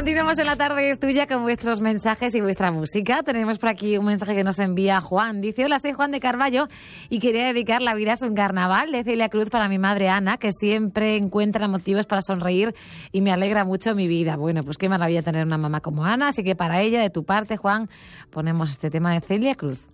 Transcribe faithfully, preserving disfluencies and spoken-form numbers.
Continuamos en la tarde es tuya con vuestros mensajes y vuestra música. Tenemos por aquí un mensaje que nos envía Juan. Dice: hola, soy Juan de Carballo y quería dedicar La vida es un carnaval de Celia Cruz para mi madre Ana, que siempre encuentra motivos para sonreír y me alegra mucho mi vida. Bueno, pues qué maravilla tener una mamá como Ana, así que para ella, de tu parte, Juan, ponemos este tema de Celia Cruz.